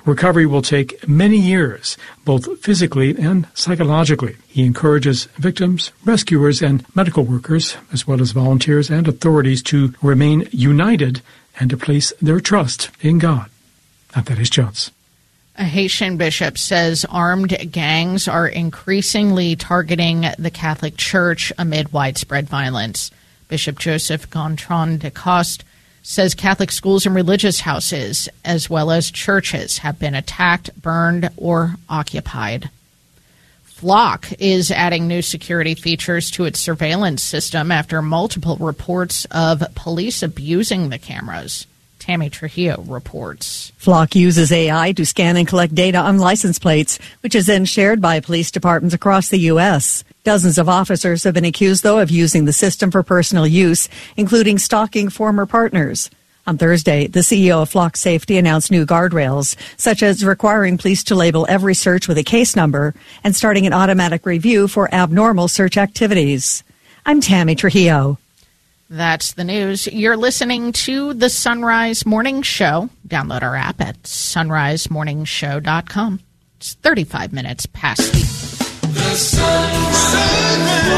Recovery will take many years, both physically and psychologically. He encourages victims, rescuers, and medical workers, as well as volunteers and authorities, to remain united and to place their trust in God. And that is Jones. A Haitian bishop says armed gangs are increasingly targeting the Catholic Church amid widespread violence. Bishop Joseph Gontran de Coste says Catholic schools and religious houses, as well as churches, have been attacked, burned, or occupied. Flock is adding new security features to its surveillance system after multiple reports of police abusing the cameras. Tammy Trujillo reports. Flock uses AI to scan and collect data on license plates, which is then shared by police departments across the U.S. Dozens of officers have been accused, though, of using the system for personal use, including stalking former partners. On Thursday, the CEO of Flock Safety announced new guardrails, such as requiring police to label every search with a case number and starting an automatic review for abnormal search activities. I'm Tammy Trujillo. That's the news. You're listening to the Sunrise Morning Show. Download our app at sunrisemorningshow.com. It's 35 minutes past the Sunrise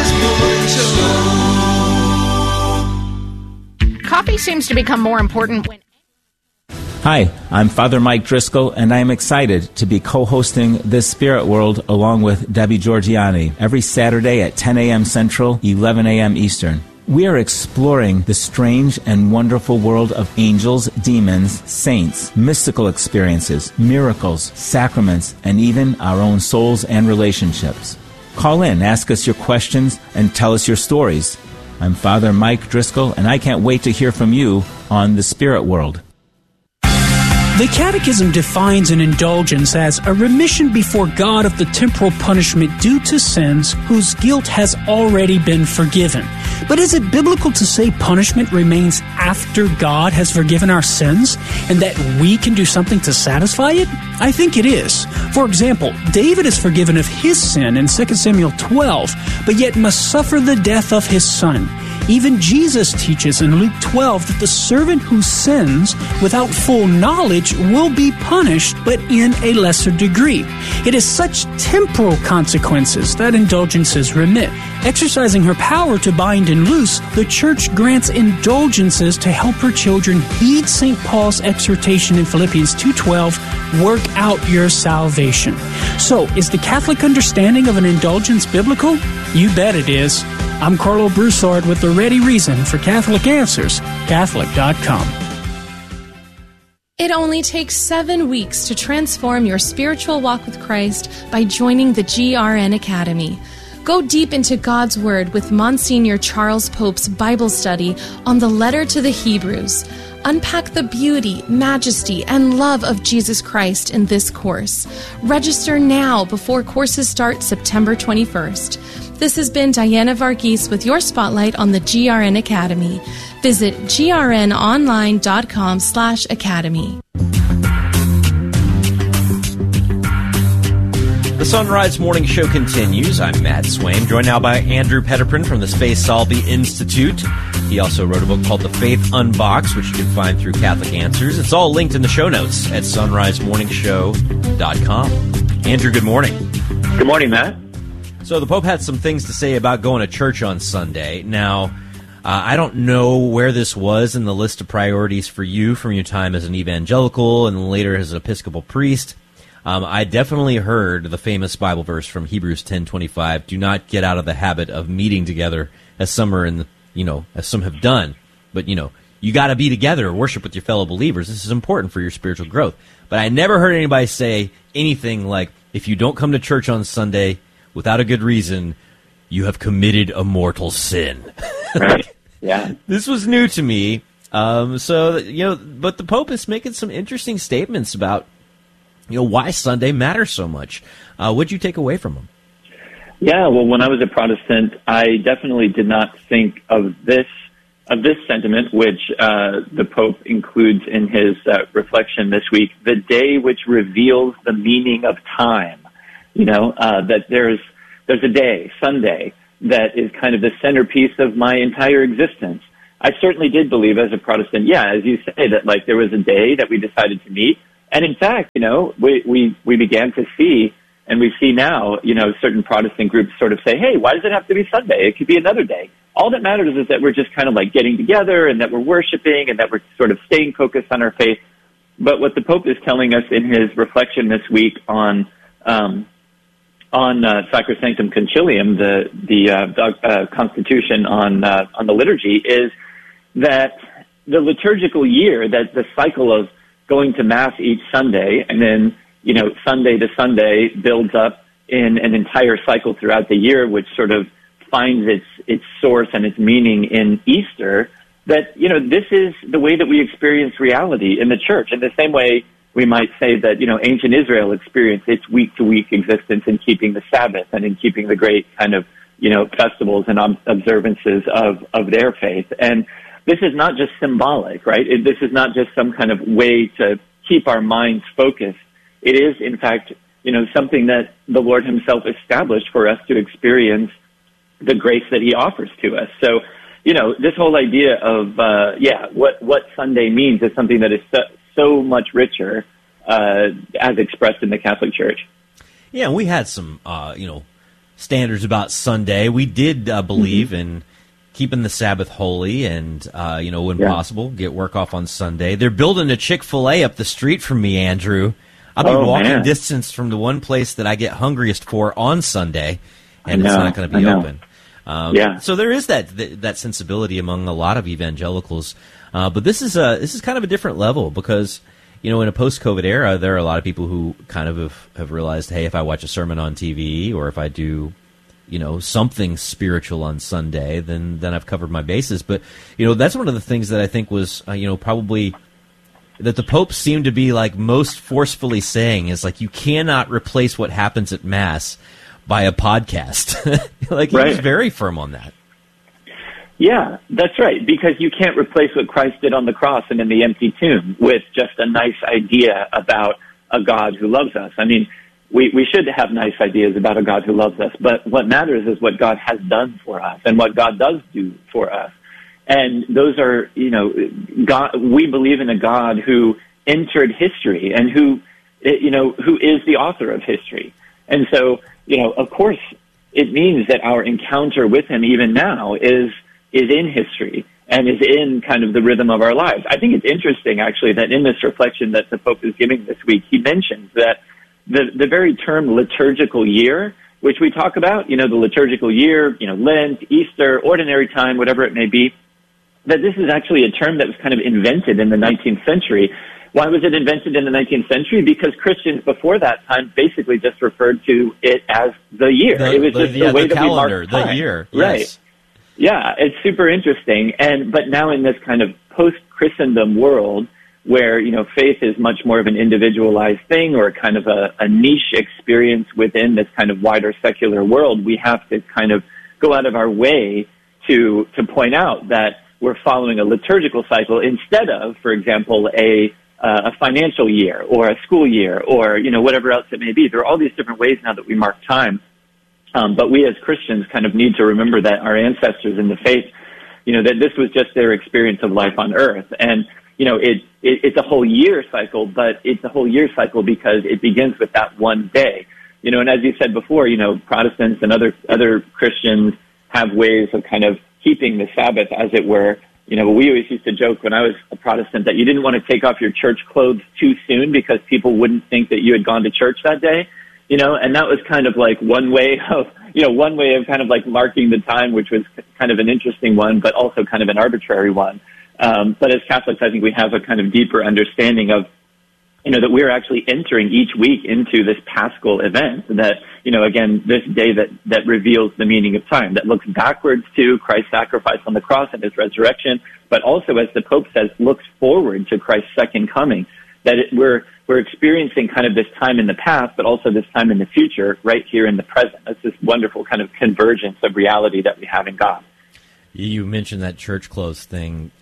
Morning Show. Coffee seems to become more important when... Hi, I'm Father Mike Driscoll, and I am excited to be co-hosting This Spirit World along with Debbie Georgiani every Saturday at 10 a.m. Central, 11 a.m. Eastern. We are exploring the strange and wonderful world of angels, demons, saints, mystical experiences, miracles, sacraments, and even our own souls and relationships. Call in, ask us your questions, and tell us your stories. I'm Father Mike Driscoll, and I can't wait to hear from you on The Spirit World. The Catechism defines an indulgence as a remission before God of the temporal punishment due to sins whose guilt has already been forgiven. But is it biblical to say punishment remains after God has forgiven our sins and that we can do something to satisfy it? I think it is. For example, David is forgiven of his sin in 2 Samuel 12, but yet must suffer the death of his son. Even Jesus teaches in Luke 12 that the servant who sins without full knowledge will be punished, but in a lesser degree. It is such temporal consequences that indulgences remit. Exercising her power to bind and loose, the Church grants indulgences to help her children heed St. Paul's exhortation in Philippians 2:12, work out your salvation. So, is the Catholic understanding of an indulgence biblical? You bet it is. I'm Carlo Broussard with the ready reason for Catholic Answers, Catholic.com. It only takes 7 weeks to transform your spiritual walk with Christ by joining the GRN Academy. Go deep into God's Word with Monsignor Charles Pope's Bible study on the letter to the Hebrews. Unpack the beauty, majesty, and love of Jesus Christ in this course. Register now before courses start September 21st. This has been Diana Varghese with your spotlight on the GRN Academy. Visit grnonline.com/academy. The Sunrise Morning Show continues. I'm Matt Swain, joined now by Andrew Petiprin from the Space Salvi Institute. He also wrote a book called The Faith Unboxed, which you can find through Catholic Answers. It's all linked in the show notes at sunrisemorningshow.com. Andrew, good morning. Good morning, Matt. So the Pope had some things to say about going to church on Sunday. Now, I don't know where this was in the list of priorities for you from your time as an evangelical and later as an Episcopal priest. I definitely heard the famous Bible verse from Hebrews 10:25, do not get out of the habit of meeting together as some are as some have done. But, you got to be together, worship with your fellow believers. This is important for your spiritual growth. But I never heard anybody say anything like, if you don't come to church on Sunday without a good reason, you have committed a mortal sin. Right. Yeah. This was new to me. But the Pope is making some interesting statements about, why Sunday matters so much. What'd you take away from him? Yeah, well, when I was a Protestant, I definitely did not think of this sentiment, which the Pope includes in his reflection this week, the day which reveals the meaning of time. That there's a day, Sunday, that is kind of the centerpiece of my entire existence. I certainly did believe as a Protestant, as you say, that there was a day that we decided to meet, And in fact, we began to see, and we see now, certain Protestant groups sort of say, hey, why does it have to be Sunday? It could be another day. All that matters is that we're just kind of like getting together and that we're worshiping and that we're sort of staying focused on our faith. But what the Pope is telling us in his reflection this week on Sacrosanctum Concilium, the Constitution on the liturgy, is that the liturgical year, that the cycle of going to Mass each Sunday, and then, Sunday to Sunday builds up in an entire cycle throughout the year, which sort of finds its source and its meaning in Easter, that, this is the way that we experience reality in the church. In the same way we might say that, ancient Israel experienced its week-to-week existence in keeping the Sabbath and in keeping the great kind of, festivals and observances of their faith. And this is not just symbolic, right? This is not just some kind of way to keep our minds focused. It is, in fact, something that the Lord himself established for us to experience the grace that he offers to us. So, this whole idea of, what Sunday means is something that is so much richer as expressed in the Catholic Church. Yeah, we had some, standards about Sunday. We did believe in keeping the Sabbath holy and, when possible, get work off on Sunday. They're building a Chick-fil-A up the street from me, Andrew. I'll be walking distance from the one place that I get hungriest for on Sunday, and it's not going to be open. So there is that sensibility among a lot of evangelicals. But this is kind of a different level because, in a post-COVID era, there are a lot of people who kind of have realized, hey, if I watch a sermon on TV or if I do, something spiritual on Sunday, then I've covered my bases. But, that's one of the things that I think was, probably that the Pope seemed to be like most forcefully saying is like, you cannot replace what happens at Mass by a podcast. He was very firm on that. Yeah, that's right, because you can't replace what Christ did on the cross and in the empty tomb with just a nice idea about a God who loves us. I mean, we should have nice ideas about a God who loves us, but what matters is what God has done for us and what God does do for us. And those are, God. We believe in a God who entered history and who is the author of history. And so, of course, it means that our encounter with him even now is in history and is in kind of the rhythm of our lives. I think it's interesting, actually, that in this reflection that the Pope is giving this week, he mentions that the very term liturgical year, which we talk about, the liturgical year, Lent, Easter, ordinary time, whatever it may be, that this is actually a term that was kind of invented in the 19th century. Why was it invented in the 19th century? Because Christians before that time basically just referred to it as the year. It was just the way that calendar, we marked time. The year. Right. Yes. Yeah, it's super interesting. But now in this kind of post-Christendom world where, faith is much more of an individualized thing or kind of a niche experience within this kind of wider secular world, we have to kind of go out of our way to point out that we're following a liturgical cycle instead of, for example, a financial year or a school year or, whatever else it may be. There are all these different ways now that we mark time. But we as Christians kind of need to remember that our ancestors in the faith, that this was just their experience of life on earth. And, it's a whole year cycle, but it's a whole year cycle because it begins with that one day. And as you said before, Protestants and other Christians have ways of kind of keeping the Sabbath, as it were. We always used to joke when I was a Protestant that you didn't want to take off your church clothes too soon because people wouldn't think that you had gone to church that day, and that was kind of like one way of kind of like marking the time, which was kind of an interesting one, but also kind of an arbitrary one. But as Catholics, I think we have a kind of deeper understanding of, that we're actually entering each week into this Paschal event that, again, this day that reveals the meaning of time, that looks backwards to Christ's sacrifice on the cross and his resurrection, but also, as the Pope says, looks forward to Christ's second coming, that we're experiencing kind of this time in the past, but also this time in the future right here in the present. That's this wonderful kind of convergence of reality that we have in God. You mentioned that church clothes thing.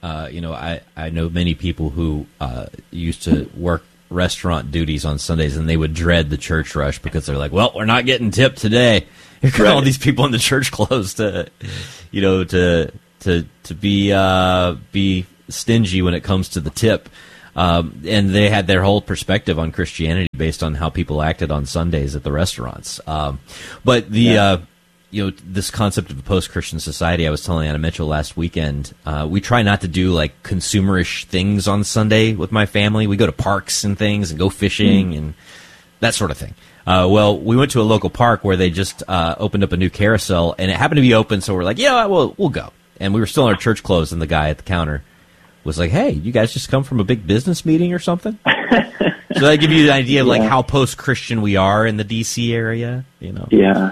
I know many people who used to work restaurant duties on Sundays, and they would dread the church rush because they're like, well, we're not getting tipped today. Here come all these people in the church clothes to be stingy when it comes to the tip. And they had their whole perspective on Christianity based on how people acted on Sundays at the restaurants. But this concept of a post-Christian society, I was telling Anna Mitchell last weekend, we try not to do like consumerish things on Sunday with my family. We go to parks and things and go fishing and that sort of thing. Well, we went to a local park where they just opened up a new carousel, and it happened to be open, so we're like, we'll go. And we were still in our church clothes, and the guy at the counter was like, hey, you guys just come from a big business meeting or something? So that give you the idea of like how post-Christian we are in the D.C. area, you know? Yeah.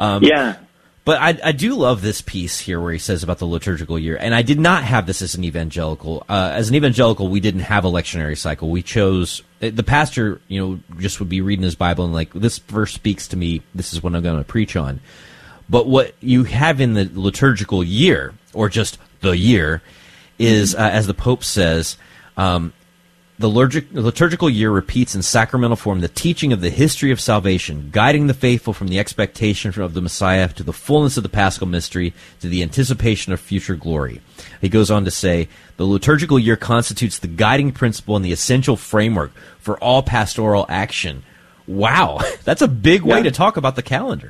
But I do love this piece here where he says about the liturgical year, and I did not have this as an evangelical. As an evangelical, we didn't have a lectionary cycle. We chose the pastor, just would be reading his Bible and like, this verse speaks to me. This is what I'm going to preach on. But what you have in the liturgical year, or just the year, is as the Pope says. The liturgical year repeats in sacramental form the teaching of the history of salvation, guiding the faithful from the expectation of the Messiah to the fullness of the Paschal mystery, to the anticipation of future glory. He goes on to say, the liturgical year constitutes the guiding principle and the essential framework for all pastoral action. Wow, that's a big way to talk about the calendar.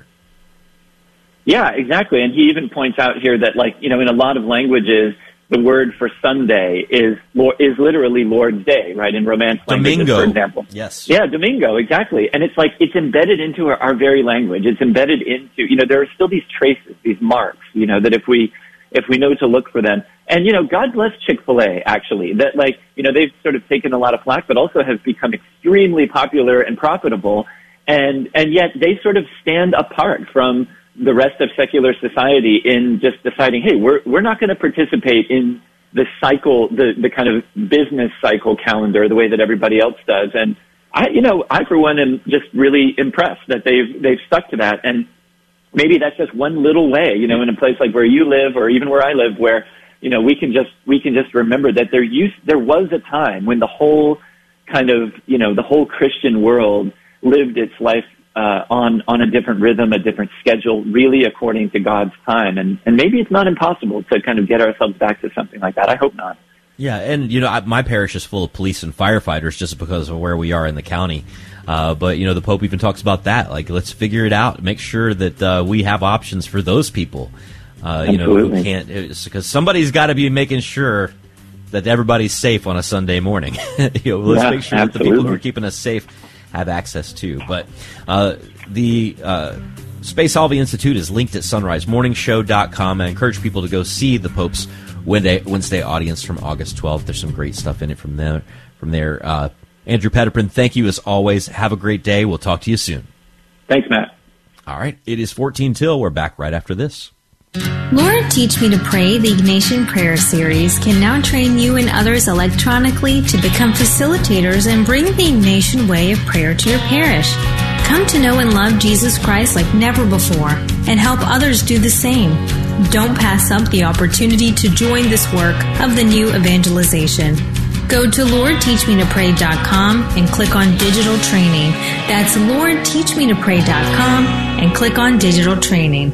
Yeah, exactly. And he even points out here that, in a lot of languages, the word for Sunday is literally Lord's Day, right? In Romance languages, Domingo. For example. Yes. Yeah, Domingo, exactly. And it's embedded into our very language. It's embedded into, there are still these traces, these marks, that if we know to look for them. And, God bless Chick-fil-A, actually, that they've sort of taken a lot of flack, but also have become extremely popular and profitable. And yet they sort of stand apart from the rest of secular society in just deciding, hey, we're not going to participate in the cycle, the kind of business cycle calendar the way that everybody else does. And I for one am just really impressed that they've stuck to that. And maybe that's just one little way, in a place like where you live or even where I live, where we can just remember that there was a time when the whole kind of the whole Christian world lived its life on a different rhythm, a different schedule, really according to God's time. And maybe it's not impossible to kind of get ourselves back to something like that. I hope not. Yeah, and, my parish is full of police and firefighters just because of where we are in the county. But, the Pope even talks about that. Like, let's figure it out. Make sure that we have options for those people, who can't. Because somebody's got to be making sure that everybody's safe on a Sunday morning. Let's make sure that the people who are keeping us safe have access to. But the Spe Salvi Institute is linked at sunrisemorningshow.com. I encourage people to go see the Pope's Wednesday audience from August 12th. There's some great stuff in it from there. Andrew Petterpin, thank you as always. Have a great day. We'll talk to you soon. Thanks, Matt. All right. It is 14 till. We're back right after this. Lord Teach Me to Pray, the Ignatian Prayer Series, can now train you and others electronically to become facilitators and bring the Ignatian way of prayer to your parish. Come to know and love Jesus Christ like never before and help others do the same. Don't pass up the opportunity to join this work of the new evangelization. Go to LordTeachMeToPray.com and click on Digital Training. That's LordTeachMeToPray.com and click on Digital Training.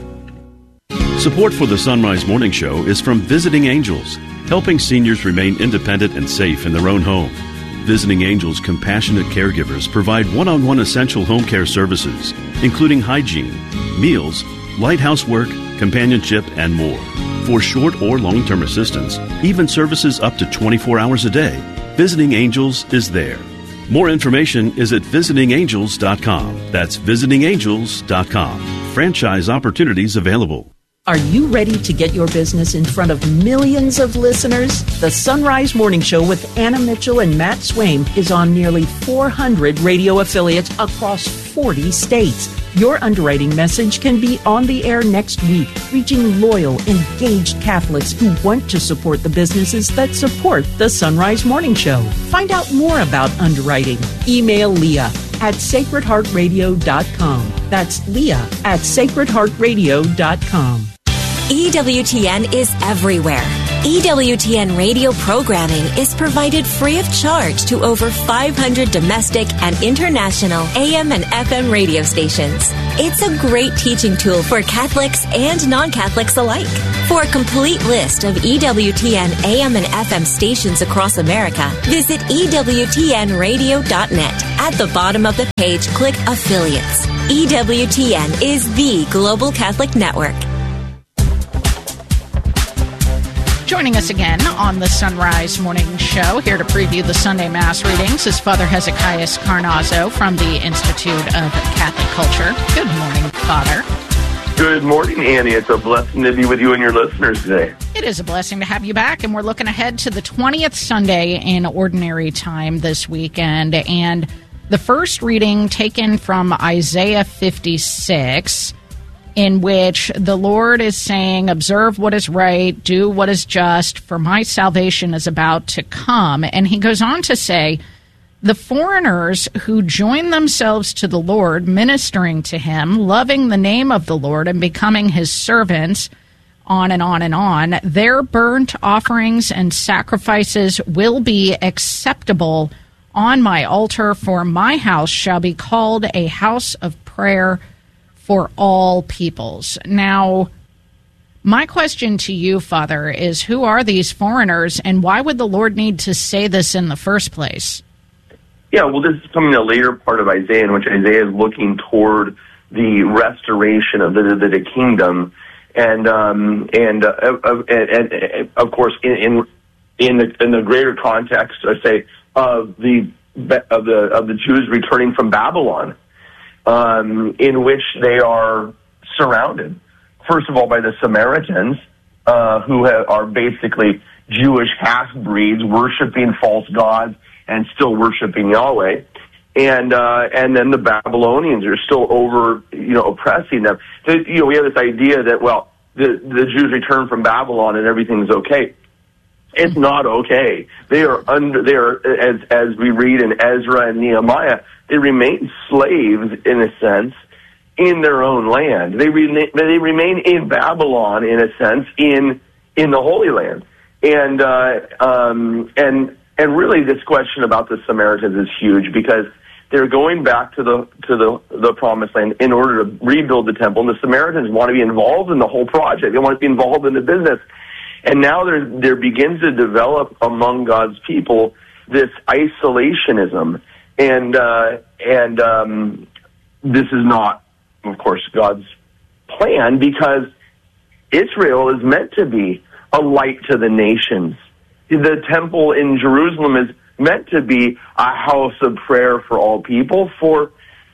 Support for the Sunrise Morning Show is from Visiting Angels, helping seniors remain independent and safe in their own home. Visiting Angels compassionate caregivers provide one-on-one essential home care services, including hygiene, meals, light housework, companionship, and more. For short or long-term assistance, even services up to 24 hours a day, Visiting Angels is there. More information is at visitingangels.com. That's visitingangels.com. Franchise opportunities available. Are you ready to get your business in front of millions of listeners? The Sunrise Morning Show with Anna Mitchell and Matt Swaim is on nearly 400 radio affiliates across 40 states. Your underwriting message can be on the air next week, reaching loyal, engaged Catholics who want to support the businesses that support the Sunrise Morning Show. Find out more about underwriting. Email Leah at sacredheartradio.com. That's Leah at sacredheartradio.com. EWTN is everywhere. EWTN radio programming is provided free of charge to over 500 domestic and international AM and FM radio stations. It's a great teaching tool for Catholics and non-Catholics alike. For a complete list of EWTN AM and FM stations across America, visit EWTNradio.net. At the bottom of the page, click Affiliates. EWTN is the Global Catholic Network. Joining us again on the Sunrise Morning Show, here to preview the Sunday Mass readings, is Father Hezekiah Carnazzo from the Institute of Catholic Culture. Good morning, Father. Good morning, Annie. It's a blessing to be with you and your listeners today. It is a blessing to have you back, and we're looking ahead to the 20th Sunday in Ordinary Time this weekend, and the first reading taken from Isaiah 56, in which the Lord is saying, observe what is right, do what is just, for my salvation is about to come. And he goes on to say, the foreigners who join themselves to the Lord, ministering to him, loving the name of the Lord and becoming his servants, on and on and on, their burnt offerings and sacrifices will be acceptable on my altar, for my house shall be called a house of prayer for all peoples. Now, my question to you, Father, is who are these foreigners, and why would the Lord need to say this in the first place? Yeah, well, this is coming in a later part of Isaiah, in which Isaiah is looking toward the restoration of the kingdom, and of course, in the greater context, I say of the Jews returning from Babylon. In which they are surrounded, first of all, by the Samaritans, who are basically Jewish half-breeds worshiping false gods and still worshiping Yahweh, and then the Babylonians are still oppressing them. So, we have this idea that the Jews return from Babylon and everything's okay. It's not okay. They are as we read in Ezra and Nehemiah, they remain slaves in a sense in their own land. They remain in Babylon in a sense in the Holy Land, and really this question about the Samaritans is huge because they're going back to the Promised Land in order to rebuild the temple, and the Samaritans want to be involved in the whole project. They want to be involved in the business. And now there begins to develop among God's people this isolationism, and this is not, of course, God's plan, because Israel is meant to be a light to the nations. The temple in Jerusalem is meant to be a house of prayer for all people, for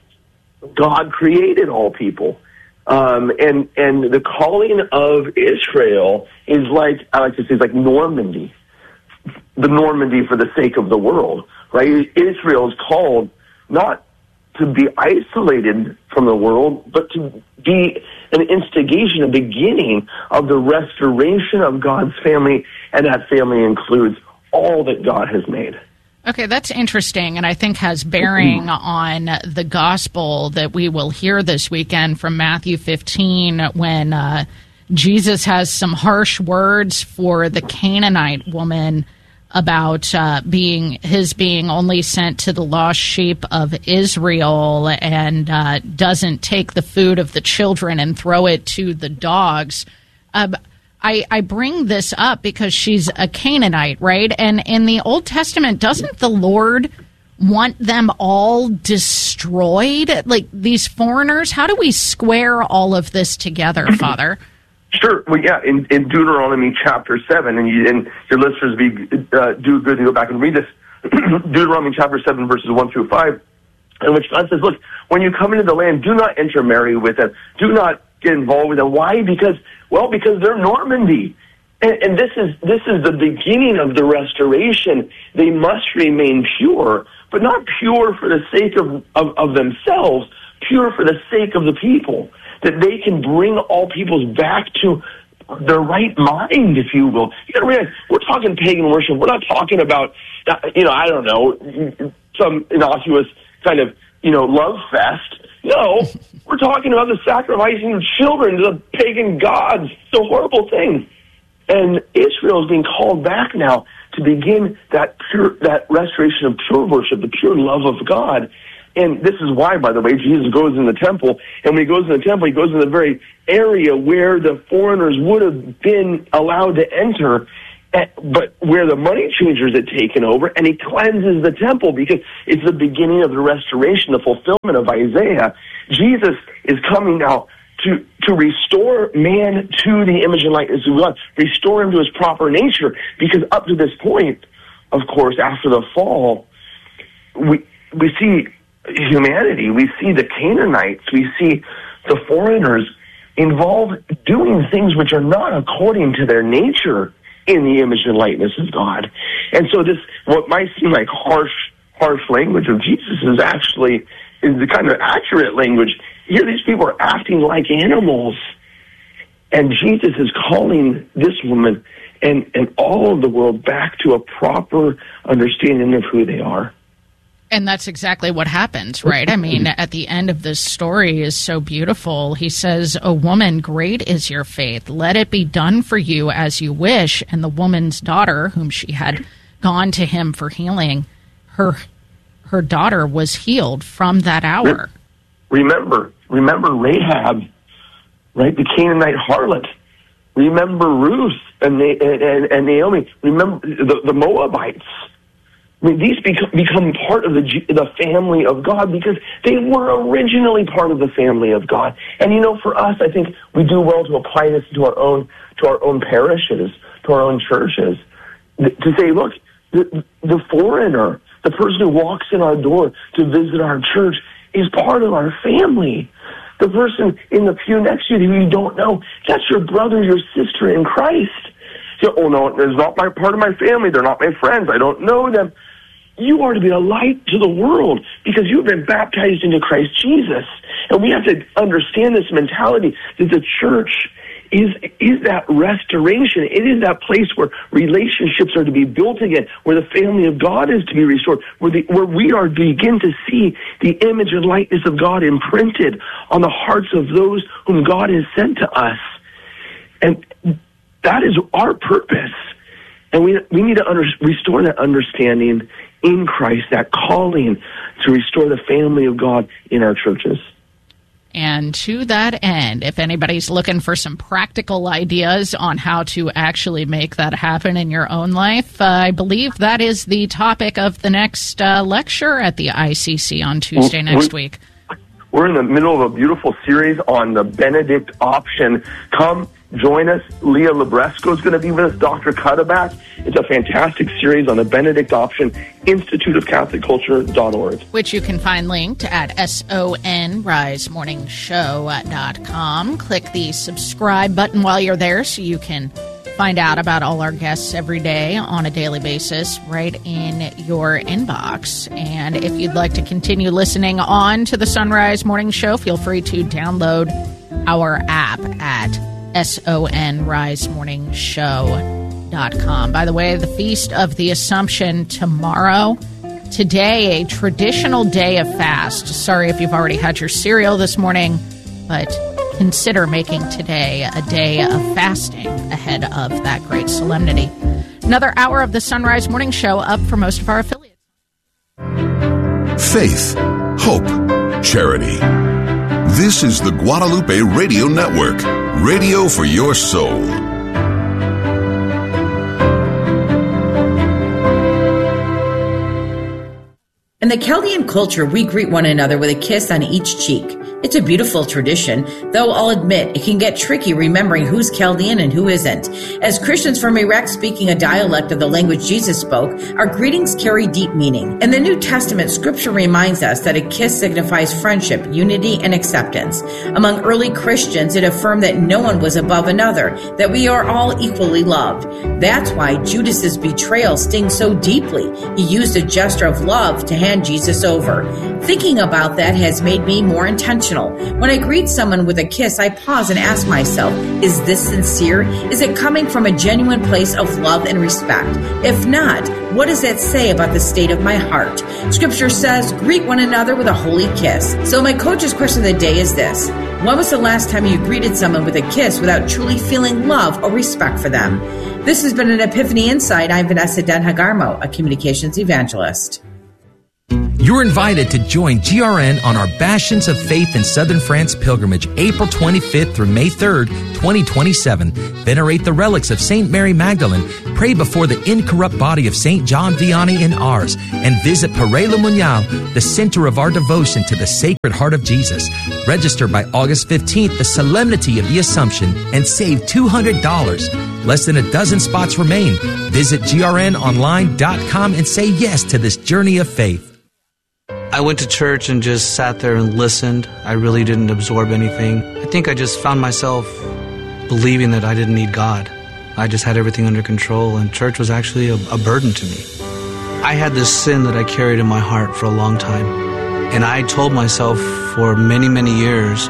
God created all people. And the calling of Israel is like, I like to say, it's like Normandy. The Normandy for the sake of the world, right? Israel is called not to be isolated from the world, but to be an instigation, a beginning of the restoration of God's family, and that family includes all that God has made. Okay, that's interesting, and I think has bearing on the gospel that we will hear this weekend from Matthew 15, when Jesus has some harsh words for the Canaanite woman about being only sent to the lost sheep of Israel, and doesn't take the food of the children and throw it to the dogs. I bring this up because she's a Canaanite, right? And in the Old Testament, doesn't the Lord want them all destroyed? Like these foreigners? How do we square all of this together, Father? Sure. Well, yeah, in Deuteronomy chapter 7, and your listeners do good to go back and read this, Deuteronomy chapter 7, verses 1 through 5, in which God says, look, when you come into the land, do not intermarry with them. Do not get involved with them. Why? Because they're Normandy. And this is the beginning of the restoration. They must remain pure, but not pure for the sake of themselves, pure for the sake of the people, that they can bring all peoples back to their right mind, if you will. You got to realize, we're talking pagan worship. We're not talking about, I don't know, some innocuous kind of, love fest. No, we're talking about the sacrificing of children to the pagan gods. It's a horrible thing. And Israel is being called back now to begin that restoration of pure worship, the pure love of God. And this is why, by the way, Jesus goes in the temple, and when he goes in the temple, he goes in the very area where the foreigners would have been allowed to enter, but where the money changers had taken over, and he cleanses the temple because it's the beginning of the restoration, the fulfillment of Isaiah. Jesus is coming now to restore man to the image and likeness of God, restore him to his proper nature, because up to this point, of course, after the fall, we see humanity, we see the Canaanites, we see the foreigners involved doing things which are not according to their nature in the image and likeness of God. And so this, what might seem like harsh language of Jesus is the kind of accurate language. Here these people are acting like animals. And Jesus is calling this woman and all of the world back to a proper understanding of who they are. And that's exactly what happens, right? I mean, at the end of this story is so beautiful. He says, "O woman, great is your faith. Let it be done for you as you wish." And the woman's daughter, whom she had gone to him for healing, her daughter was healed from that hour. Remember Rahab, right? The Canaanite harlot. Remember Ruth and Naomi. Remember the Moabites. I mean, these become part of the family of God because they were originally part of the family of God. And for us, I think we do well to apply this to our own parishes, to our own churches, to say, look, the foreigner, the person who walks in our door to visit our church, is part of our family. The person in the pew next to you who you don't know, that's your brother, your sister in Christ. So, oh no, it's not part of my family. They're not my friends. I don't know them. You are to be a light to the world because you've been baptized into Christ Jesus. And we have to understand this mentality that the church is that restoration. It is that place where relationships are to be built again, where the family of God is to be restored, where we are to begin to see the image and likeness of God imprinted on the hearts of those whom God has sent to us. And that is our purpose. And we need to restore that understanding in Christ, that calling to restore the family of God in our churches. And to that end, if anybody's looking for some practical ideas on how to actually make that happen in your own life, I believe that is the topic of the next lecture at the ICC on Tuesday next week. We're in the middle of a beautiful series on the Benedict option. Come join us. Leah Libresco is going to be with us, Dr. Cuddeback. It's a fantastic series on the Benedict option, instituteofcatholicculture.org. Which you can find linked at sonrisemorningshow.com. Click the subscribe button while you're there so you can find out about all our guests every day on a daily basis right in your inbox. And if you'd like to continue listening on to the Sunrise Morning Show, feel free to download our app at sonrisemorningshow.com. By the way, the Feast of the Assumption tomorrow. Today, a traditional day of fast. Sorry if you've already had your cereal this morning, but consider making today a day of fasting ahead of that great solemnity. Another hour of the Sunrise Morning Show up for most of our affiliates. Faith, hope, charity. This is the Guadalupe Radio Network, radio for your soul. In the Chaldean culture, we greet one another with a kiss on each cheek. It's a beautiful tradition, though I'll admit it can get tricky remembering who's Chaldean and who isn't. As Christians from Iraq speaking a dialect of the language Jesus spoke, our greetings carry deep meaning. In the New Testament, Scripture reminds us that a kiss signifies friendship, unity, and acceptance. Among early Christians, it affirmed that no one was above another, that we are all equally loved. That's why Judas's betrayal stings so deeply. He used a gesture of love to hand Jesus over. Thinking about that has made me more intentional intentional. When I greet someone with a kiss, I pause and ask myself, is this sincere? Is it coming from a genuine place of love and respect? If not, what does that say about the state of my heart? Scripture says, greet one another with a holy kiss. So my coach's question of the day is this. When was the last time you greeted someone with a kiss without truly feeling love or respect for them? This has been an Epiphany Insight. I'm Vanessa Den-Hagarmo, a communications evangelist. You're invited to join GRN on our Bastions of Faith in Southern France pilgrimage, April 25th through May 3rd, 2027. Venerate the relics of St. Mary Magdalene, pray before the incorrupt body of St. John Vianney in Ars, and visit Père Le Monial, the center of our devotion to the Sacred Heart of Jesus. Register by August 15th, the Solemnity of the Assumption, and save $200. Less than a dozen spots remain. Visit grnonline.com and say yes to this journey of faith. I went to church and just sat there and listened. I really didn't absorb anything. I think I just found myself believing that I didn't need God. I just had everything under control, and church was actually a burden to me. I had this sin that I carried in my heart for a long time, and I told myself for many, many years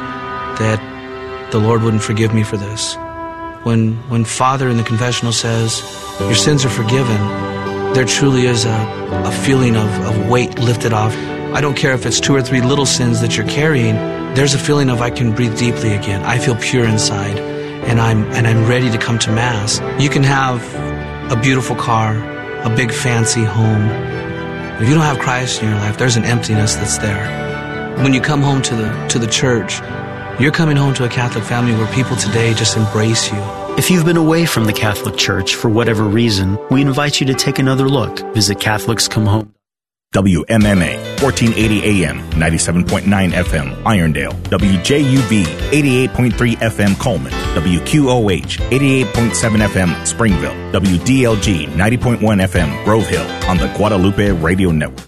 that the Lord wouldn't forgive me for this. When Father in the confessional says, your sins are forgiven, there truly is a feeling of weight lifted off. I don't care if it's 2 or 3 little sins that you're carrying. There's a feeling of I can breathe deeply again. I feel pure inside, and I'm ready to come to Mass. You can have a beautiful car, a big fancy home. If you don't have Christ in your life, there's an emptiness that's there. When you come home to the church, you're coming home to a Catholic family where people today just embrace you. If you've been away from the Catholic Church for whatever reason, we invite you to take another look. Visit CatholicsComeHome. WMMA, 1480 AM, 97.9 FM, Irondale. WJUV, 88.3 FM, Coleman. WQOH, 88.7 FM, Springville. WDLG, 90.1 FM, Grove Hill, on the Guadalupe Radio Network.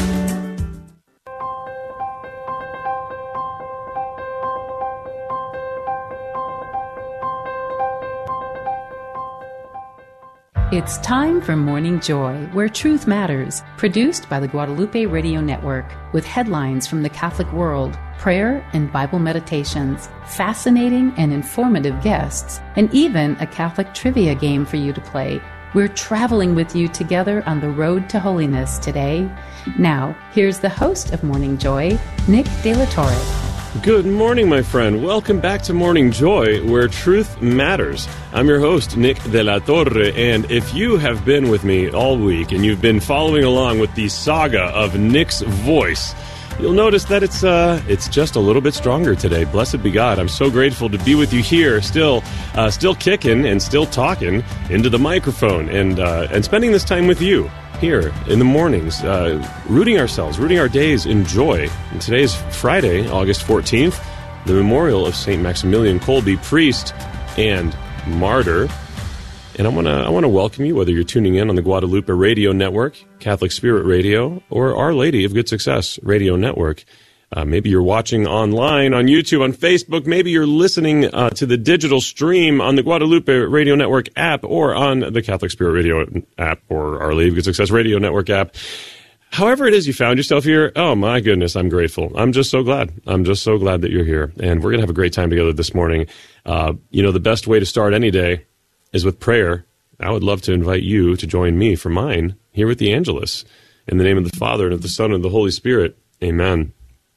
It's time for Morning Joy, where truth matters, produced by the Guadalupe Radio Network, with headlines from the Catholic world, prayer and Bible meditations, fascinating and informative guests, and even a Catholic trivia game for you to play. We're traveling with you together on the road to holiness today. Now, here's the host of Morning Joy, Nick De La Torre. Good morning, my friend. Welcome back to Morning Joy, where truth matters. I'm your host, Nick De La Torre, and if you have been with me all week and you've been following along with the saga of Nick's voice, you'll notice that it's just a little bit stronger today. Blessed be God. I'm so grateful to be with you here, still kicking and still talking into the microphone and spending this time with you here in the mornings, rooting our days in joy. And today is Friday, August 14th, the memorial of St. Maximilian Kolbe, priest and martyr. And I want to welcome you, whether you're tuning in on the Guadalupe Radio Network, Catholic Spirit Radio, or Our Lady of Good Success Radio Network. Maybe you're watching online on YouTube, on Facebook. Maybe you're listening to the digital stream on the Guadalupe Radio Network app or on the Catholic Spirit Radio app or Our Lady of Good Success Radio Network app. However it is you found yourself here, oh my goodness, I'm grateful. I'm just so glad. I'm just so glad that you're here. And we're going to have a great time together this morning. The best way to start any day is with prayer. I would love to invite you to join me for mine here with the Angelus. In the name of the Father, and of the Son, and of the Holy Spirit. Amen.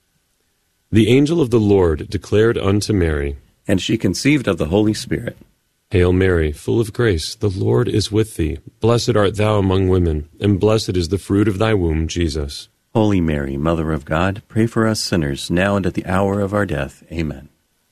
The angel of the Lord declared unto Mary, and she conceived of the Holy Spirit. Hail Mary, full of grace, the Lord is with thee. Blessed art thou among women, and blessed is the fruit of thy womb, Jesus. Holy Mary, Mother of God, pray for us sinners, now and at the hour of our death. Amen.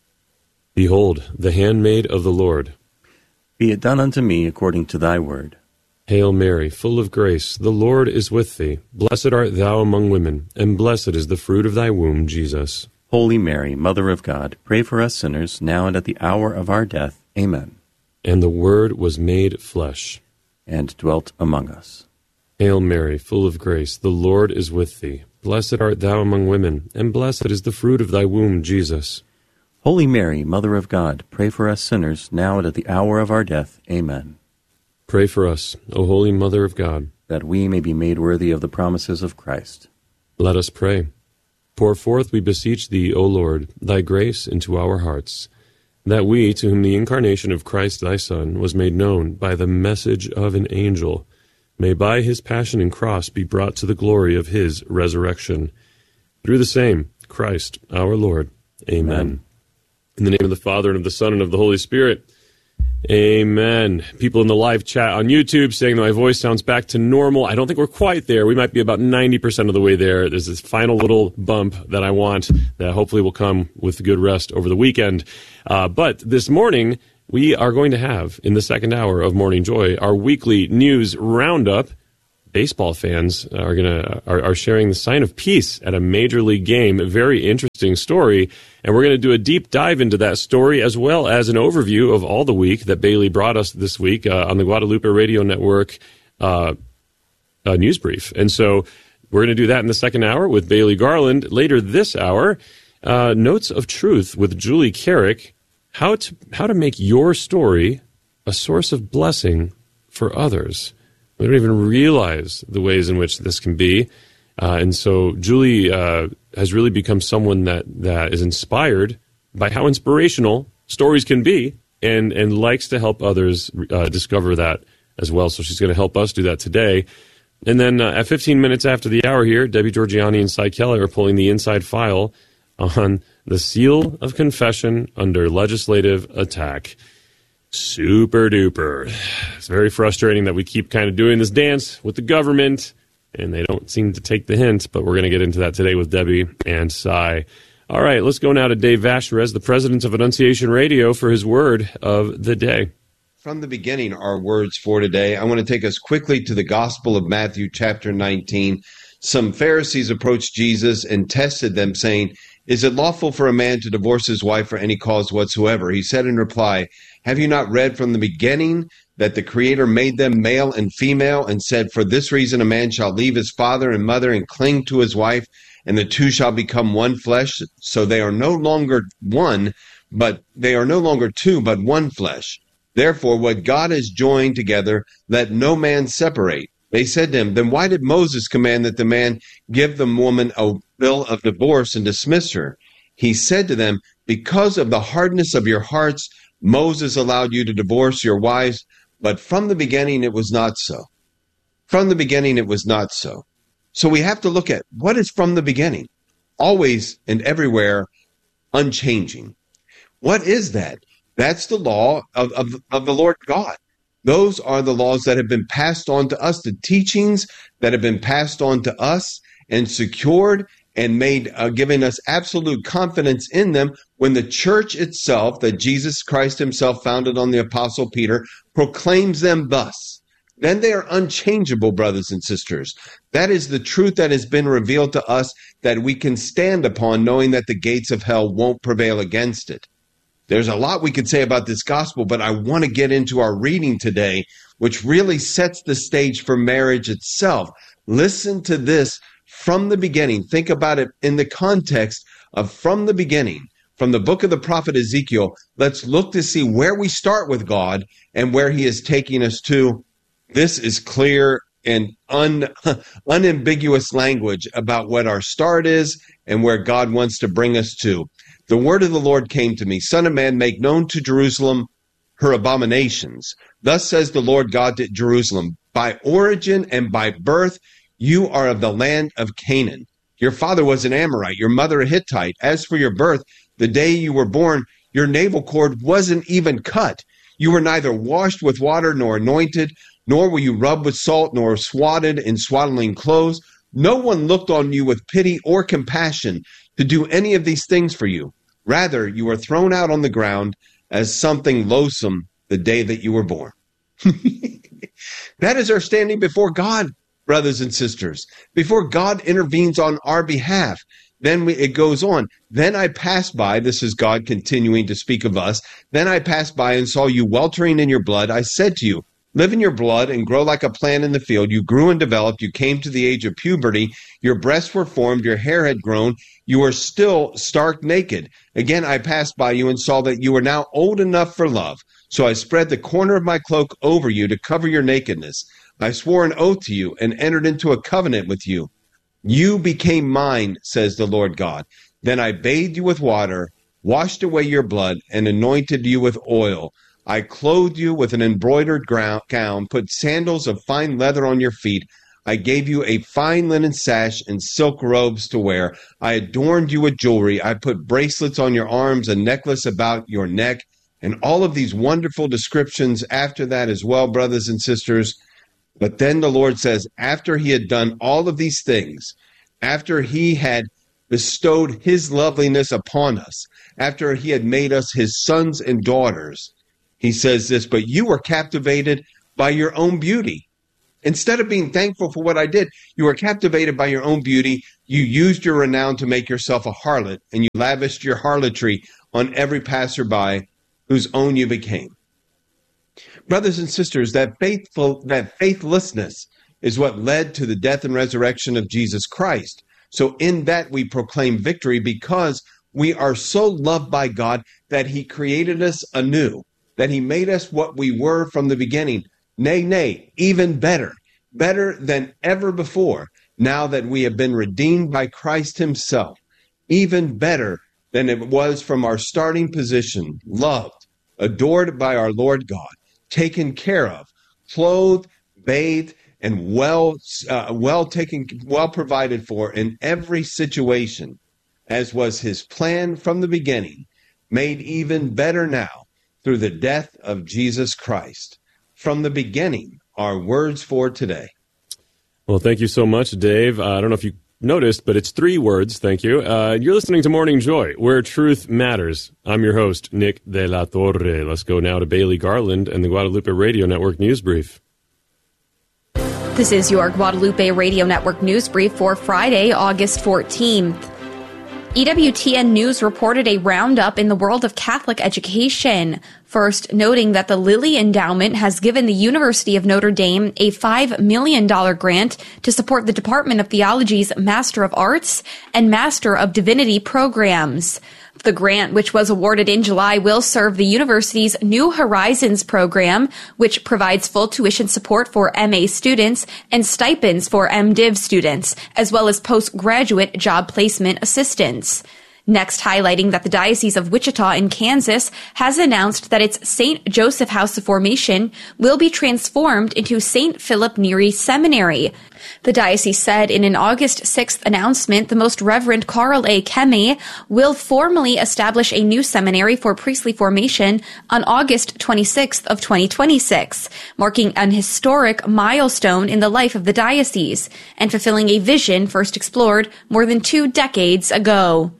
Behold, the handmaid of the Lord. Be it done unto me according to thy word. Hail Mary, full of grace, the Lord is with thee. Blessed art thou among women, and blessed is the fruit of thy womb, Jesus. Holy Mary, Mother of God, pray for us sinners, now and at the hour of our death. Amen. And the Word was made flesh, and dwelt among us. Hail Mary, full of grace, the Lord is with thee. Blessed art thou among women, and blessed is the fruit of thy womb, Jesus. Holy Mary, Mother of God, pray for us sinners, now and at the hour of our death. Amen. Pray for us, O Holy Mother of God, that we may be made worthy of the promises of Christ. Let us pray. Pour forth, we beseech thee, O Lord, thy grace into our hearts, that we, to whom the incarnation of Christ thy Son was made known by the message of an angel, may by his passion and cross be brought to the glory of his resurrection. Through the same Christ our Lord. Amen. In the name of the Father, and of the Son, and of the Holy Spirit. Amen. People in the live chat on YouTube saying that my voice sounds back to normal. I don't think we're quite there. We might be about 90% of the way there. There's this final little bump that I want that hopefully will come with good rest over the weekend. But this morning, we are going to have, in the second hour of Morning Joy, our weekly news roundup. Baseball fans are sharing the sign of peace at a Major League game. A very interesting story. And we're going to do a deep dive into that story, as well as an overview of all the week that Bailey brought us this week on the Guadalupe Radio Network news brief. And so we're going to do that in the second hour with Bailey Garland. Later this hour, Notes of Truth with Julie Carrick, how to make your story a source of blessing for others. We don't even realize the ways in which this can be. And so Julie has really become someone that is inspired by how inspirational stories can be and likes to help others discover that as well. So she's going to help us do that today. And then at 15 minutes after the hour here, Debbie Georgianni and Cy Kelly are pulling the inside file on the seal of confession under legislative attack. Super duper. It's very frustrating that we keep kind of doing this dance with the government, and they don't seem to take the hint, but we're going to get into that today with Debbie and Cy. All right, let's go now to Dave Vasherez, the president of Annunciation Radio, for his word of the day. From the beginning, our words for today. I want to take us quickly to the Gospel of Matthew, chapter 19. Some Pharisees approached Jesus and tested them, saying, "Is it lawful for a man to divorce his wife for any cause whatsoever?" He said in reply, "Have you not read from the beginning that the Creator made them male and female, and said, for this reason a man shall leave his father and mother and cling to his wife, and the two shall become one flesh? So they are no longer one, but they are no longer two, but one flesh. Therefore, what God has joined together, let no man separate." They said to him, "Then why did Moses command that the man give the woman a bill of divorce and dismiss her?" He said to them, "Because of the hardness of your hearts, Moses allowed you to divorce your wives, but from the beginning it was not so." From the beginning it was not so. So we have to look at what is from the beginning, always and everywhere unchanging. What is that? That's the law of the Lord God. Those are the laws that have been passed on to us, the teachings that have been passed on to us and secured and made, giving us absolute confidence in them when the church itself, that Jesus Christ himself founded on the Apostle Peter, proclaims them thus. Then they are unchangeable, brothers and sisters. That is the truth that has been revealed to us that we can stand upon, knowing that the gates of hell won't prevail against it. There's a lot we could say about this gospel, but I want to get into our reading today, which really sets the stage for marriage itself. Listen to this from the beginning. Think about it in the context of from the beginning. From the book of the prophet Ezekiel, let's look to see where we start with God and where he is taking us to. This is clear and unambiguous language about what our start is and where God wants to bring us to. The word of the Lord came to me, "Son of man, make known to Jerusalem her abominations. Thus says the Lord God to Jerusalem, by origin and by birth, you are of the land of Canaan. Your father was an Amorite, your mother a Hittite. As for your birth, the day you were born, your navel cord wasn't even cut. You were neither washed with water nor anointed, nor were you rubbed with salt, nor swatted in swaddling clothes. No one looked on you with pity or compassion to do any of these things for you. Rather, you were thrown out on the ground as something loathsome the day that you were born." That is our standing before God, brothers and sisters. Before God intervenes on our behalf. Then it goes on. "Then I passed by," this is God continuing to speak of us, "then I passed by and saw you weltering in your blood. I said to you, live in your blood and grow like a plant in the field. You grew and developed. You came to the age of puberty. Your breasts were formed. Your hair had grown. You were still stark naked. Again, I passed by you and saw that you were now old enough for love. So I spread the corner of my cloak over you to cover your nakedness. I swore an oath to you and entered into a covenant with you. You became mine, says the Lord God. Then I bathed you with water, washed away your blood, and anointed you with oil. I clothed you with an embroidered gown, put sandals of fine leather on your feet. I gave you a fine linen sash and silk robes to wear. I adorned you with jewelry. I put bracelets on your arms, a necklace about your neck, and all of these wonderful descriptions after that as well, brothers and sisters. But then the Lord says, after he had done all of these things, after he had bestowed his loveliness upon us, after he had made us his sons and daughters, he says this, but you were captivated by your own beauty. Instead of being thankful for what I did, you were captivated by your own beauty. You used your renown to make yourself a harlot, and you lavished your harlotry on every passerby whose own you became. Brothers and sisters, that faithlessness is what led to the death and resurrection of Jesus Christ. So in that we proclaim victory because we are so loved by God that he created us anew, that he made us what we were from the beginning. Nay, even better than ever before, now that we have been redeemed by Christ himself, even better than it was from our starting position, loved, adored by our Lord God, taken care of, clothed, bathed, and well provided for in every situation, as was his plan from the beginning, made even better now through the death of Jesus Christ. From the beginning, our words for today. Well, thank you so much, Dave. I don't know if you noticed, but it's 3 words. Thank you. You're listening to Morning Joy, where truth matters. I'm your host, Nick De La Torre. Let's go now to Bailey Garland and the Guadalupe Radio Network News Brief. This is your Guadalupe Radio Network News Brief for Friday, August 14th. EWTN News reported a roundup in the world of Catholic education. First, noting that the Lilly Endowment has given the University of Notre Dame a $5 million grant to support the Department of Theology's Master of Arts and Master of Divinity programs. The grant, which was awarded in July, will serve the university's New Horizons program, which provides full tuition support for MA students and stipends for MDiv students, as well as postgraduate job placement assistance. Next, highlighting that the Diocese of Wichita in Kansas has announced that its St. Joseph House of Formation will be transformed into St. Philip Neri Seminary. The diocese said in an August 6th announcement, the Most Reverend Carl A. Kemme will formally establish a new seminary for priestly formation on August 26th of 2026, marking an historic milestone in the life of the diocese and fulfilling a vision first explored more than 2 decades ago.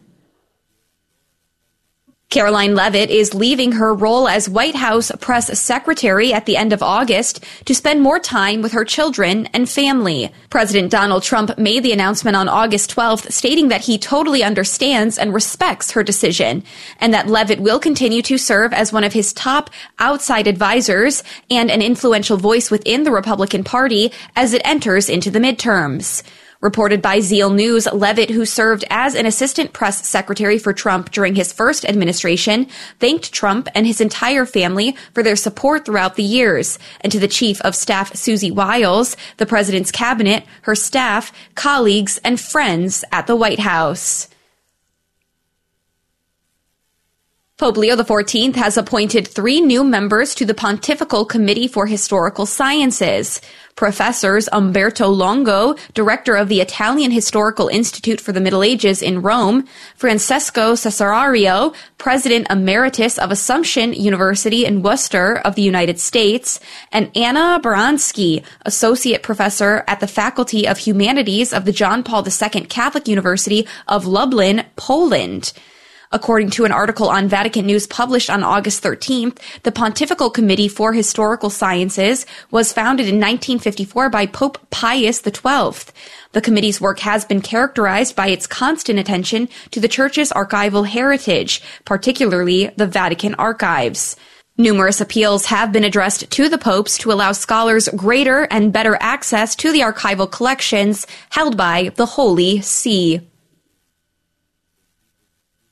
Caroline Leavitt is leaving her role as White House press secretary at the end of August to spend more time with her children and family. President Donald Trump made the announcement on August 12th, stating that he totally understands and respects her decision, and that Leavitt will continue to serve as one of his top outside advisors and an influential voice within the Republican Party as it enters into the midterms. Reported by Zeal News, Leavitt, who served as an assistant press secretary for Trump during his first administration, thanked Trump and his entire family for their support throughout the years, and to the chief of staff, Susie Wiles, the president's cabinet, her staff, colleagues, and friends at the White House. Pope Leo XIV has appointed 3 new members to the Pontifical Committee for Historical Sciences. Professors Umberto Longo, director of the Italian Historical Institute for the Middle Ages in Rome, Francesco Cesarario, president emeritus of Assumption University in Worcester of the United States, and Anna Baranski, associate professor at the Faculty of Humanities of the John Paul II Catholic University of Lublin, Poland. According to an article on Vatican News published on August 13th, the Pontifical Committee for Historical Sciences was founded in 1954 by Pope Pius XII. The committee's work has been characterized by its constant attention to the Church's archival heritage, particularly the Vatican archives. Numerous appeals have been addressed to the popes to allow scholars greater and better access to the archival collections held by the Holy See.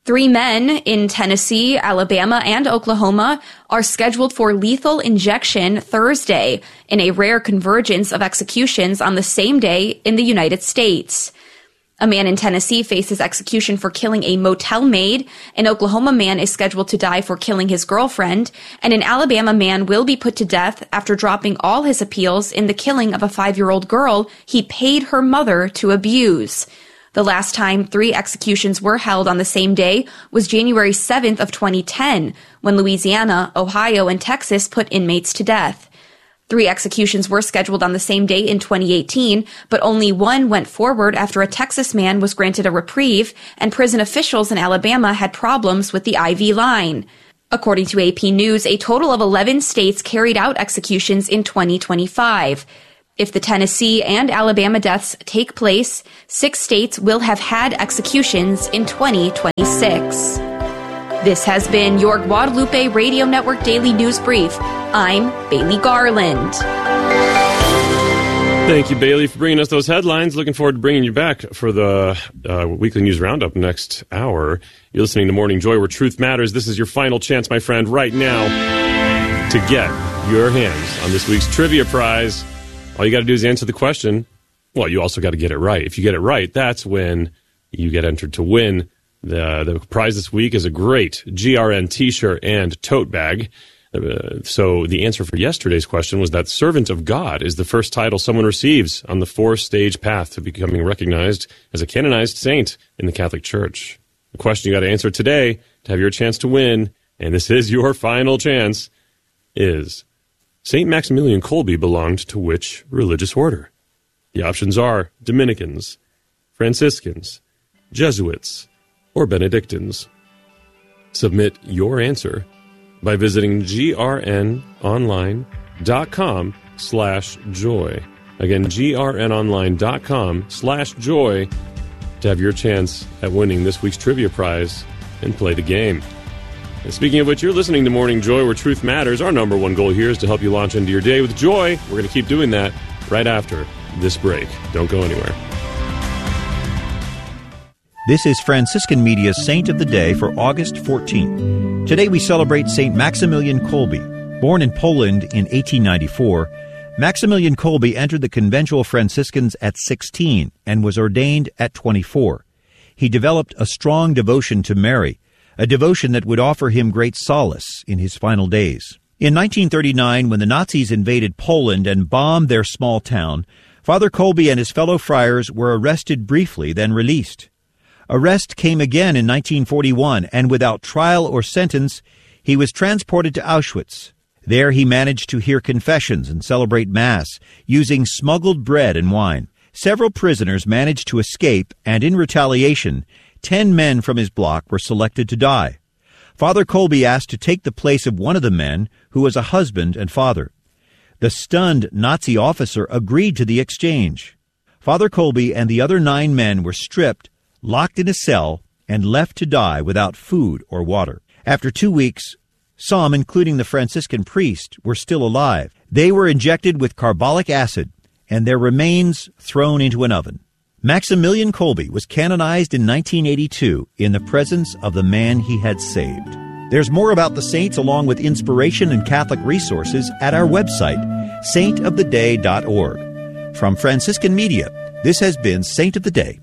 3 men in Tennessee, Alabama, and Oklahoma are scheduled for lethal injection Thursday in a rare convergence of executions on the same day in the United States. A man in Tennessee faces execution for killing a motel maid. An Oklahoma man is scheduled to die for killing his girlfriend. And an Alabama man will be put to death after dropping all his appeals in the killing of a 5-year-old girl he paid her mother to abuse. The last time 3 executions were held on the same day was January 7th of 2010, when Louisiana, Ohio, and Texas put inmates to death. 3 executions were scheduled on the same day in 2018, but only 1 went forward after a Texas man was granted a reprieve, and prison officials in Alabama had problems with the IV line. According to AP News, a total of 11 states carried out executions in 2025. If the Tennessee and Alabama deaths take place, 6 states will have had executions in 2026. This has been your Guadalupe Radio Network Daily News Brief. I'm Bailey Garland. Thank you, Bailey, for bringing us those headlines. Looking forward to bringing you back for the weekly news roundup next hour. You're listening to Morning Joy, where truth matters. This is your final chance, my friend, right now to get your hands on this week's trivia prize. All you got to do is answer the question. Well, you also got to get it right. If you get it right, that's when you get entered to win. The prize this week is a great GRN t-shirt and tote bag. So the answer for yesterday's question was that Servant of God is the first title someone receives on the 4-stage path to becoming recognized as a canonized saint in the Catholic Church. The question you got to answer today to have your chance to win, and this is your final chance, is St. Maximilian Kolbe belonged to which religious order? The options are Dominicans, Franciscans, Jesuits, or Benedictines. Submit your answer by visiting grnonline.com/joy. Again, grnonline.com/joy to have your chance at winning this week's trivia prize and play the game. And speaking of which, you're listening to Morning Joy, where truth matters. Our number one goal here is to help you launch into your day with joy. We're going to keep doing that right after this break. Don't go anywhere. This is Franciscan Media's Saint of the Day for August 14th. Today we celebrate St. Maximilian Kolbe. Born in Poland in 1894, Maximilian Kolbe entered the conventual Franciscans at 16 and was ordained at 24. He developed a strong devotion to Mary, a devotion that would offer him great solace in his final days. In 1939, when the Nazis invaded Poland and bombed their small town, Father Kolbe and his fellow friars were arrested briefly, then released. Arrest came again in 1941, and without trial or sentence, he was transported to Auschwitz. There he managed to hear confessions and celebrate Mass, using smuggled bread and wine. Several prisoners managed to escape, and in retaliation, 10 men from his block were selected to die. Father Kolbe asked to take the place of one of the men, who was a husband and father. The stunned Nazi officer agreed to the exchange. Father Kolbe and the other 9 men were stripped, locked in a cell, and left to die without food or water. After 2 weeks, some, including the Franciscan priest, were still alive. They were injected with carbolic acid, and their remains thrown into an oven. Maximilian Kolbe was canonized in 1982 in the presence of the man he had saved. There's more about the saints along with inspiration and Catholic resources at our website, saintoftheday.org. From Franciscan Media, this has been Saint of the Day.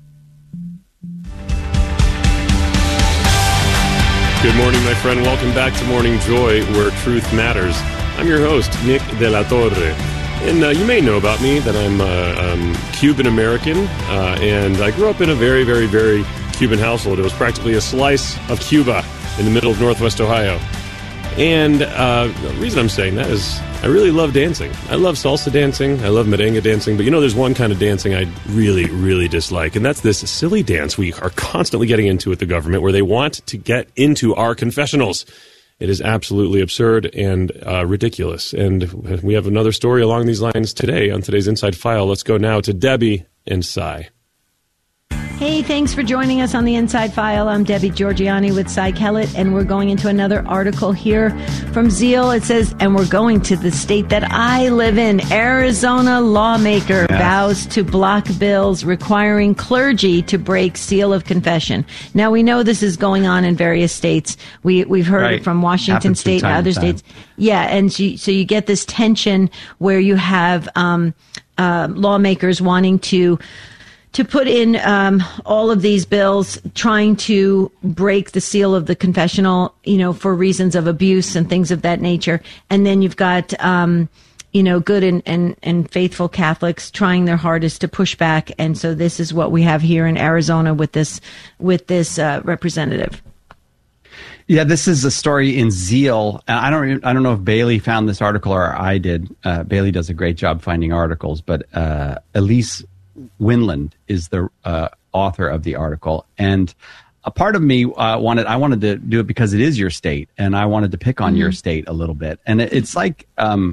Good morning, my friend. Welcome back to Morning Joy, where truth matters. I'm your host, Nick De La Torre. And you may know about me that I'm Cuban-American, and I grew up in a very, very, very Cuban household. It was practically a slice of Cuba in the middle of Northwest Ohio. And the reason I'm saying that is I really love dancing. I love salsa dancing. I love merengue dancing. But you know, there's one kind of dancing I really, really dislike, and that's this silly dance we are constantly getting into with the government, where they want to get into our confessionals. It is absolutely absurd and ridiculous. And we have another story along these lines today on today's Inside File. Let's go now to Debbie and Cy. Hey, thanks for joining us on the Inside File. I'm Debbie Georgiani with Cy Kellett, and we're going into another article here from Zeal. It says, and we're going to the state that I live in. Arizona lawmaker vows to block bills requiring clergy to break seal of confession. Now, we know this is going on in various states. We've heard it from Washington State and other states. Yeah, and so you get this tension where you have lawmakers wanting to put in all of these bills, trying to break the seal of the confessional, for reasons of abuse and things of that nature. And then you've got, good and faithful Catholics trying their hardest to push back. And so this is what we have here in Arizona with this representative. Yeah, this is a story in Zeal. I don't know if Bailey found this article or I did. Bailey does a great job finding articles, but Elise Winland is the author of the article, and a part of me wanted to do it because it is your state, and I wanted to pick on your state a little bit. And it's like,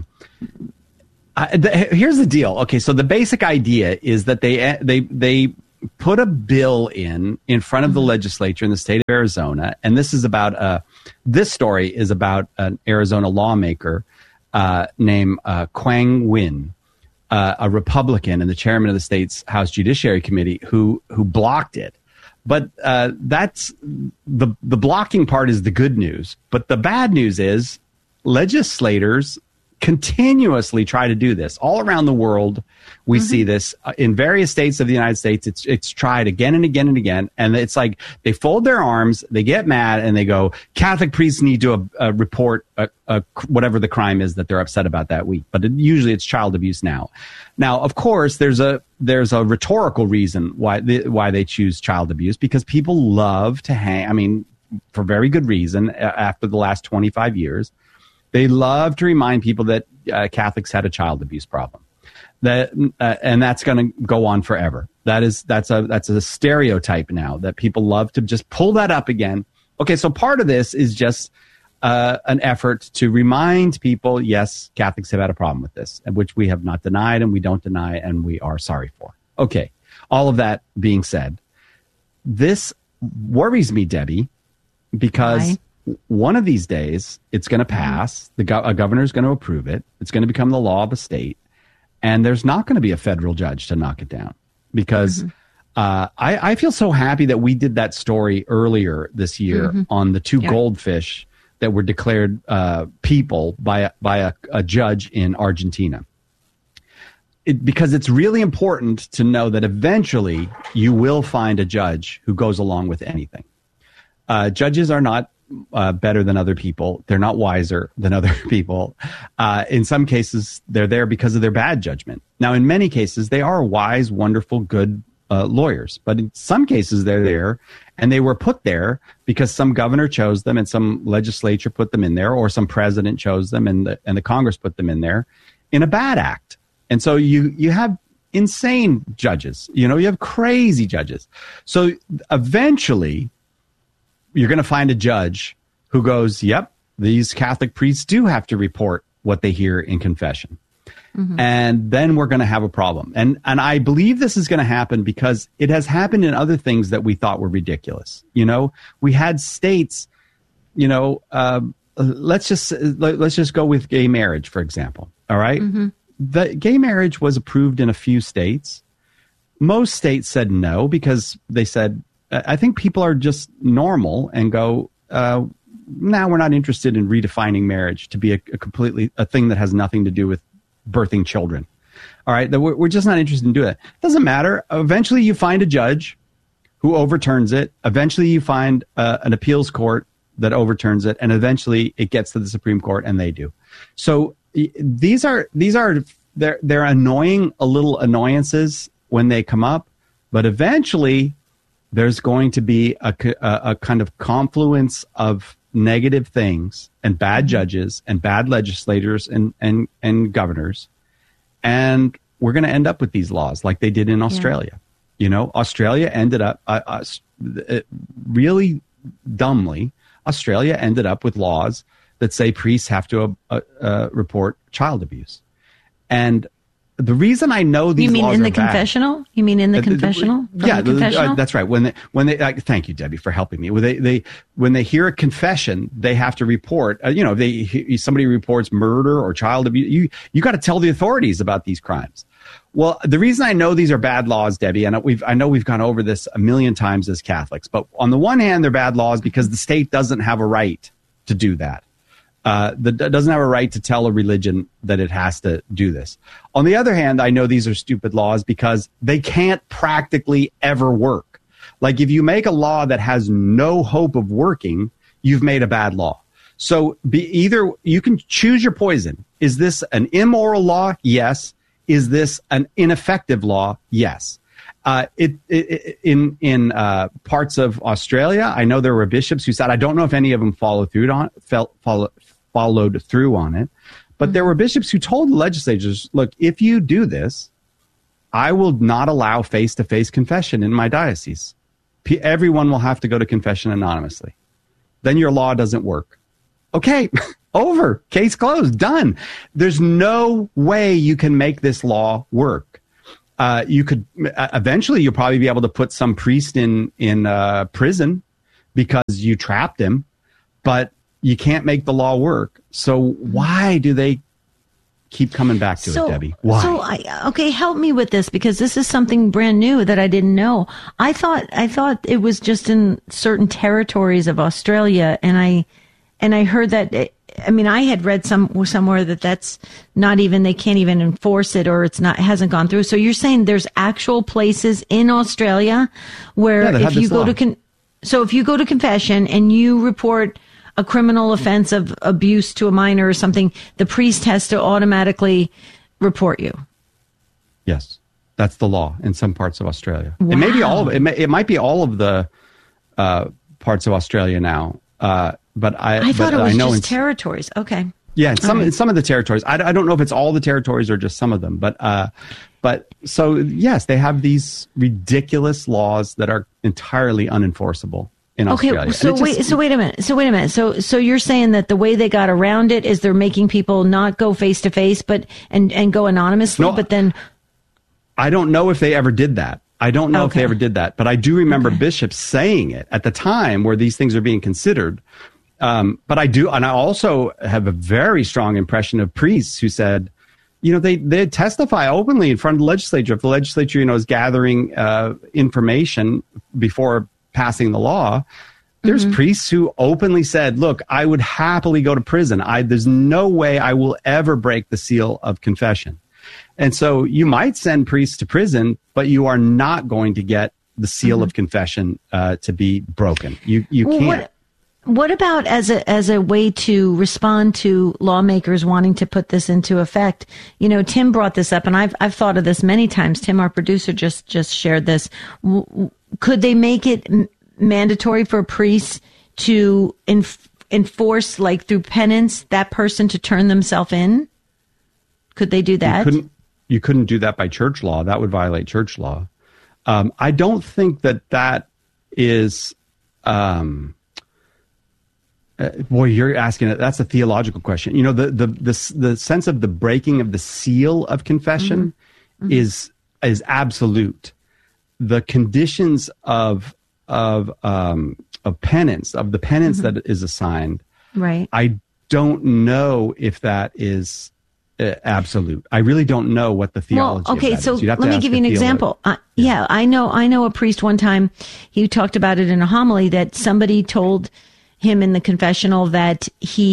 here's the deal. Okay, so the basic idea is that they put a bill in front of the legislature in the state of Arizona, and this is about this story is about an Arizona lawmaker named Quang Nguyen. A Republican and the chairman of the state's House Judiciary Committee who blocked it. But that's the blocking part is the good news. But the bad news is legislators continuously try to do this. All around the world, we see this in various states of the United States. It's tried again and again and again. And it's like they fold their arms, they get mad, and they go, Catholic priests need to report whatever the crime is that they're upset about that week. But usually it's child abuse now. Now, of course, there's a rhetorical reason why they choose child abuse, because people love to hang. I mean, for very good reason. After the last 25 years, they love to remind people that Catholics had a child abuse problem. And that's going to go on forever. That's a stereotype now that people love to just pull that up again. Okay, so part of this is just an effort to remind people, yes, Catholics have had a problem with this, which we have not denied and we don't deny and we are sorry for. Okay, all of that being said, this worries me, Debbie, because one of these days it's going to pass. A governor is going to approve it. It's going to become the law of a state. And there's not going to be a federal judge to knock it down, because I feel so happy that we did that story earlier this year on the two goldfish that were declared people by a judge in Argentina. Because it's really important to know that eventually you will find a judge who goes along with anything. Judges are not better than other people. They're not wiser than other people. In some cases, they're there because of their bad judgment. Now, in many cases, they are wise, wonderful, good lawyers. But in some cases, they're there, and they were put there because some governor chose them and some legislature put them in there, or some president chose them and the Congress put them in there in a bad act. And so you have insane judges. You have crazy judges. So eventually, you're going to find a judge who goes, yep, these Catholic priests do have to report what they hear in confession. And then we're going to have a problem. And I believe this is going to happen because it has happened in other things that we thought were ridiculous. We had states, let's just go with gay marriage, for example. All right. The gay marriage was approved in a few states. Most states said no, because they said, I think people are just normal and go, now we're not interested in redefining marriage to be a thing that has nothing to do with birthing children. All right. We're just not interested in doing it. Doesn't matter. Eventually you find a judge who overturns it. Eventually you find an appeals court that overturns it. And eventually it gets to the Supreme Court, and they do. So they're annoying little annoyances when they come up, but eventually there's going to be a kind of confluence of negative things and bad judges and bad legislators and governors. And we're going to end up with these laws like they did in Australia. Australia ended up really dumbly. Australia ended up with laws that say priests have to report child abuse. And the reason I know these laws are bad. You mean in the confessional? You mean in the confessional? Yeah, the confessional? That's right. When they thank you, Debbie, for helping me. When they hear a confession, they have to report. Somebody reports murder or child abuse. You got to tell the authorities about these crimes. Well, the reason I know these are bad laws, Debbie, and I know we've gone over this a million times as Catholics, but on the one hand, they're bad laws because the state doesn't have a right to do that. Doesn't have a right to tell a religion that it has to do this. On the other hand, I know these are stupid laws because they can't practically ever work. Like if you make a law that has no hope of working, you've made a bad law. So either you can choose your poison. Is this an immoral law? Yes. Is this an ineffective law? Yes. In parts of Australia, I know there were bishops who said, I don't know if any of them followed through on it, but there were bishops who told the legislatures, look, if you do this, I will not allow face-to-face confession in my diocese. Everyone will have to go to confession anonymously. Then your law doesn't work. Okay, over. Case closed. Done. There's no way you can make this law work. You could eventually you'll probably be able to put some priest in prison because you trapped him, but you can't make the law work. So why do they keep coming back to it, Debbie? Why? Okay, help me with this because this is something brand new that I didn't know. I thought it was just in certain territories of Australia, and I heard that. I had read somewhere that's not even, they can't even enforce it, or it hasn't gone through. So you're saying there's actual places in Australia where if you go if you go to confession and you report a criminal offense of abuse to a minor or something, the priest has to automatically report you. Yes, that's the law in some parts of Australia. Wow. It may be all of it. It might be all of the parts of Australia now. But I thought it was just territories. Okay. Yeah, some of the territories. I don't know if it's all the territories or just some of them. But so yes, they have these ridiculous laws that are entirely unenforceable in Australia. Okay, so wait a minute. So you're saying that the way they got around it is they're making people not go face to face, but and go anonymously. But then I don't know if they ever did that. I don't know if they ever did that, but I do remember bishops saying it at the time where these things are being considered. But I do, and I also have a very strong impression of priests who said, they testify openly in front of the legislature. If the legislature, is gathering information before passing the law, there's priests who openly said, look, I would happily go to prison. There's no way I will ever break the seal of confession. And so you might send priests to prison, but you are not going to get the seal of confession to be broken. You can't. What about as a way to respond to lawmakers wanting to put this into effect? Tim brought this up, and I've thought of this many times. Tim, our producer, just shared this. Could they make it mandatory for priests to enforce, like through penance, that person to turn themselves in? Could they do that? You couldn't do that by church law. That would violate church law. I don't think that is. Boy, you're asking it. That's a theological question. The sense of the breaking of the seal of confession is absolute. The conditions of penance, of the penance that is assigned, right? I don't know if that is absolute. I really don't know what the theology. Well, okay, of that so is. let me give you an example. Yeah, I know a priest one time. He talked about it in a homily that somebody told him in the confessional that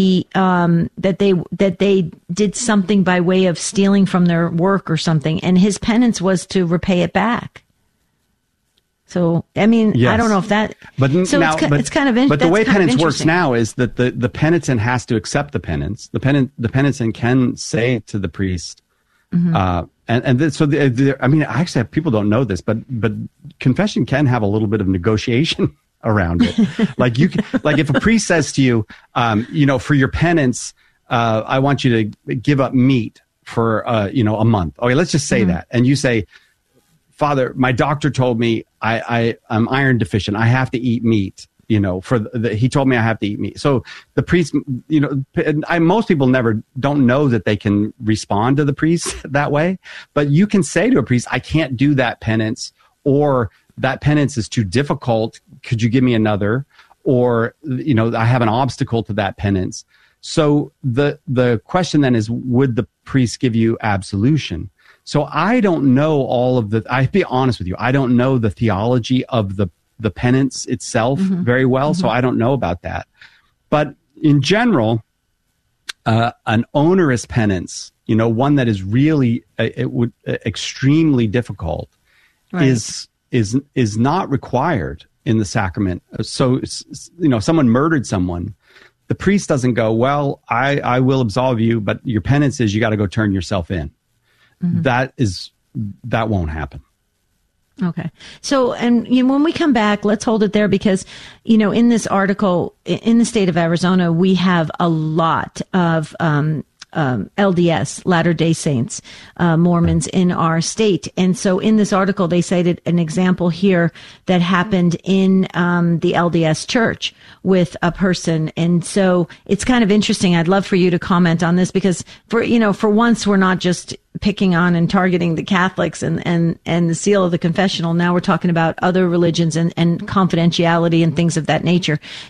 that they did something by way of stealing from their work or something, and his penance was to repay it back. So, yes. I don't know if that. But so now, it's kind of interesting. But the way penance works now is that the penitent has to accept the penance. The penitent can say to the priest, actually, people don't know this, but confession can have a little bit of negotiation around it. like if a priest says to you, for your penance, I want you to give up meat for a month. Okay, let's just say that, and you say, Father, my doctor told me I'm iron deficient. I have to eat meat. he told me I have to eat meat. So the priest, most people don't know that they can respond to the priest that way, but you can say to a priest, I can't do that penance, or that penance is too difficult. Could you give me another? Or, I have an obstacle to that penance. So the question then is, would the priest give you absolution? So I don't know I'll be honest with you, I don't know the theology of the penance itself very well, so I don't know about that. But in general, an onerous penance, one that is really extremely difficult, right, is not required in the sacrament. So, someone murdered someone, the priest doesn't go, well, I will absolve you, but your penance is you got to go turn yourself in. That won't happen. Okay. So, and when we come back, let's hold it there because, in this article, in the state of Arizona, we have a lot of LDS, Latter-day Saints, Mormons in our state. And so in this article, they cited an example here that happened in the LDS church with a person. And so it's kind of interesting. I'd love for you to comment on this because for once, we're not just picking on and targeting the Catholics and the seal of the confessional. Now we're talking about other religions and confidentiality and things of that nature.